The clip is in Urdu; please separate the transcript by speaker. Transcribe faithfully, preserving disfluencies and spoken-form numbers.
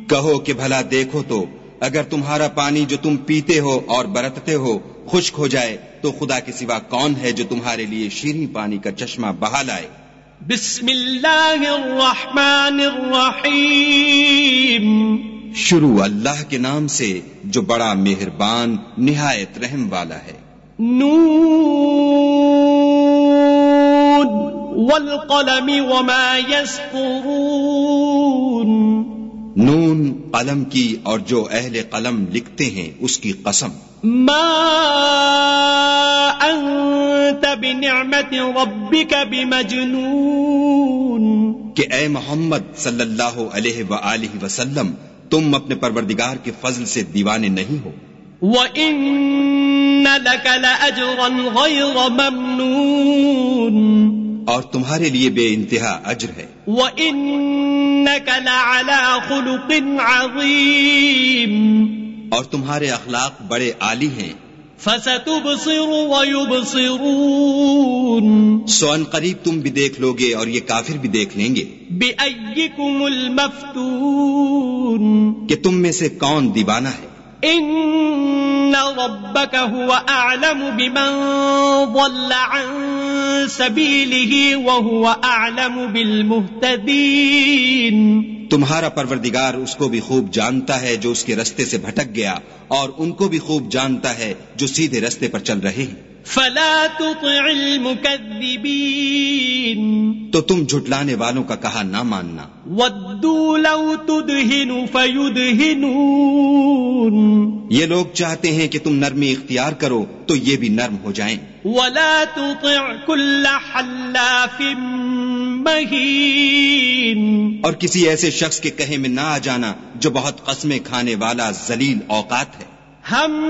Speaker 1: کہو کہ بھلا دیکھو تو اگر تمہارا پانی جو تم پیتے ہو اور برتتے ہو خشک ہو جائے تو خدا کے سوا کون ہے جو تمہارے لیے شیریں پانی کا چشمہ بہا لائے؟
Speaker 2: بسم اللہ الرحمن الرحیم،
Speaker 1: شروع اللہ کے نام سے جو بڑا مہربان نہایت رحم والا ہے۔
Speaker 2: نون والقلم وما یسطرون،
Speaker 1: نون قلم کی اور جو اہل قلم لکھتے ہیں اس کی قسم۔
Speaker 2: ما انت بنعمت ربک بمجنون،
Speaker 1: کہ اے محمد صلی اللہ علیہ وآلہ وسلم تم اپنے پروردگار کے فضل سے دیوانے نہیں ہو۔
Speaker 2: وَإِنَّ لَكَ لَأَجْرًا غَيْرَ مَمْنُونٍ،
Speaker 1: اور تمہارے لیے بے انتہا اجر ہے۔
Speaker 2: وَإِنَّكَ لَعَلَى خُلُقٍ عَظِيمٍ،
Speaker 1: اور تمہارے اخلاق بڑے عالی ہیں۔
Speaker 2: فَسَتُبْصِرُ وَيُبْصِرُونَ،
Speaker 1: سو ان قریب تم بھی دیکھ لوگے اور یہ کافر بھی دیکھ لیں گے۔
Speaker 2: بِأَيِّكُمُ الْمَفْتُونُ،
Speaker 1: کہ تم میں سے کون دیوانہ ہے۔
Speaker 2: ان ربک هو اعلم بمن ضل عن سبیلہ وهو اعلم بالمہتدین،
Speaker 1: تمہارا پروردگار اس کو بھی خوب جانتا ہے جو اس کے رستے سے بھٹک گیا اور ان کو بھی خوب جانتا ہے جو سیدھے رستے پر چل رہے ہیں۔
Speaker 2: فلا تطع المکذبین،
Speaker 1: تو تم جھٹلانے والوں کا کہا نہ ماننا۔
Speaker 2: ودوا لو تدہن فیدہنون،
Speaker 1: یہ لوگ چاہتے ہیں کہ تم نرمی اختیار کرو تو یہ بھی نرم ہو جائیں۔
Speaker 2: ولا تطع كل حلاف مہین،
Speaker 1: اور کسی ایسے شخص کے کہے میں نہ آ جانا جو بہت قسمیں کھانے والا ذلیل اوقات ہے۔
Speaker 2: ہم